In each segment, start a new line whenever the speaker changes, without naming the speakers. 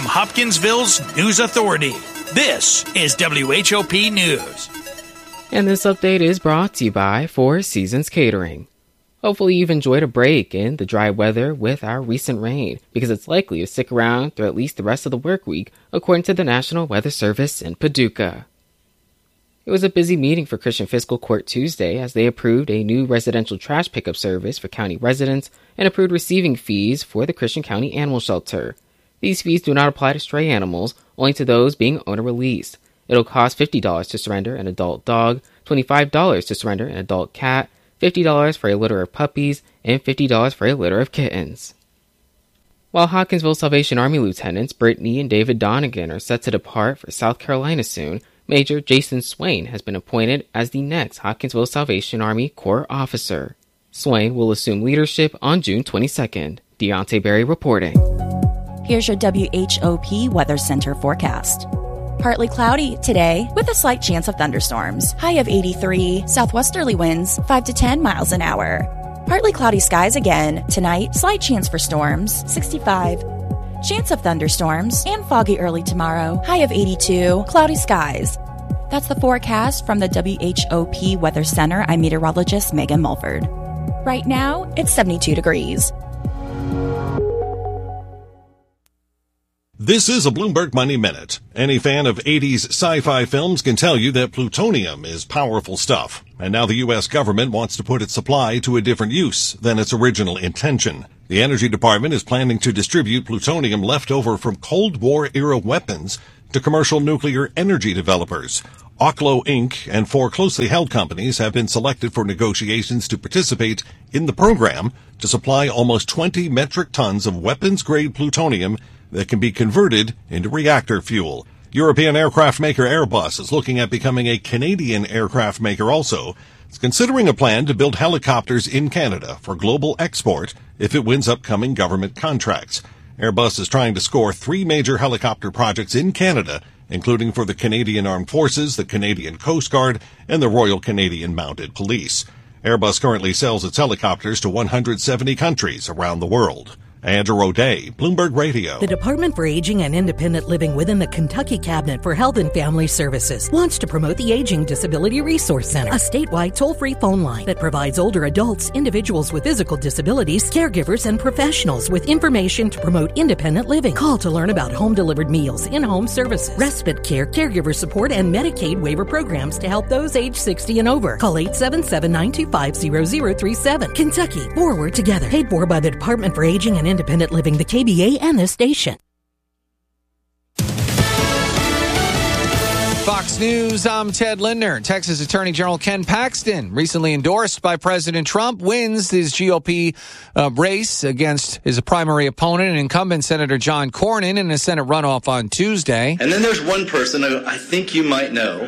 from Hopkinsville's News Authority, this is WHOP News.
And this update is brought to you by Four Seasons Catering. Hopefully you've enjoyed a break in the dry weather with our recent rain, because it's likely to stick around through at least the rest of the work week, according to the National Weather Service in Paducah. It was a busy meeting for Christian Fiscal Court Tuesday as they approved a new residential trash pickup service for county residents and approved receiving fees for the Christian County Animal Shelter. These fees do not apply to stray animals, only to those being owner-released. It'll cost $50 to surrender an adult dog, $25 to surrender an adult cat, $50 for a litter of puppies, and $50 for a litter of kittens. While Hopkinsville Salvation Army Lieutenants Brittany and David Donegan are set to depart for South Carolina soon, Major Jason Swain has been appointed as the next Hopkinsville Salvation Army Corps officer. Swain will assume leadership on June 22nd. Deontay Berry reporting.
Here's your WHOP Weather Center forecast. Partly cloudy today with a slight chance of thunderstorms. High of 83, southwesterly winds 5 to 10 miles an hour. Partly cloudy skies again. Tonight, slight chance for storms, 65. Chance of thunderstorms and foggy early tomorrow. High of 82, cloudy skies. That's the forecast from the WHOP Weather Center. I'm meteorologist Megan Mulford. Right now, it's 72 degrees.
This is a Bloomberg Money Minute. Any fan of 80s sci-fi films can tell you that plutonium is powerful stuff. And now the U.S. government wants to put its supply to a different use than its original intention. The Energy Department is planning to distribute plutonium left over from Cold War-era weapons to commercial nuclear energy developers. Oklo Inc. and 4 closely held companies have been selected for negotiations to participate in the program to supply almost 20 metric tons of weapons-grade plutonium that can be converted into reactor fuel. European aircraft maker Airbus is looking at becoming a Canadian aircraft maker also. It's considering a plan to build helicopters in Canada for global export if it wins upcoming government contracts. Airbus is trying to score 3 major helicopter projects in Canada, including for the Canadian Armed Forces, the Canadian Coast Guard, and the Royal Canadian Mounted Police. Airbus currently sells its helicopters to 170 countries around the world. Andrew O'Day, Bloomberg Radio.
The Department for Aging and Independent Living within the Kentucky Cabinet for Health and Family Services wants to promote the Aging Disability Resource Center, a statewide toll-free phone line that provides older adults, individuals with physical disabilities, caregivers, and professionals with information to promote independent living. Call to learn about home-delivered meals, in-home services, respite care, caregiver support, and Medicaid waiver programs to help those age 60 and over. Call 877-925-0037. Kentucky, forward together. Paid for by the Department for Aging and Independent Living, the KBA, and this station.
Fox News, I'm Ted Lindner. Texas Attorney General Ken Paxton, recently endorsed by President Trump, wins his GOP race against his primary opponent and incumbent Senator John Cornyn in a Senate runoff on Tuesday.
And then there's one person who I think you might know,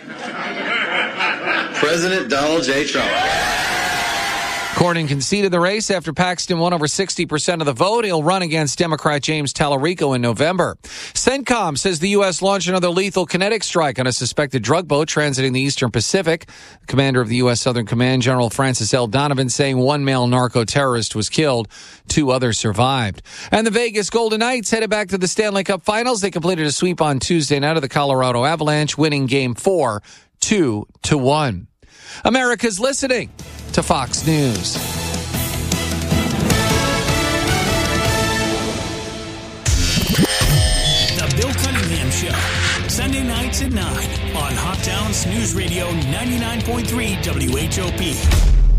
President Donald J. Trump.
Cornyn conceded the race after Paxton won over 60% of the vote. He'll run against Democrat James Tallarico in November. CENTCOM says the U.S. launched another lethal kinetic strike on a suspected drug boat transiting the Eastern Pacific. The commander of the U.S. Southern Command, General Francis L. Donovan, saying 1 male narco-terrorist was killed. 2 others survived. And the Vegas Golden Knights headed back to the Stanley Cup Finals. They completed a sweep on Tuesday night of the Colorado Avalanche, winning Game 4, 2-1. America's listening to Fox News.
The Bill Cunningham Show, Sunday nights at 9 on Hoptown's News Radio 99.3 WHOP.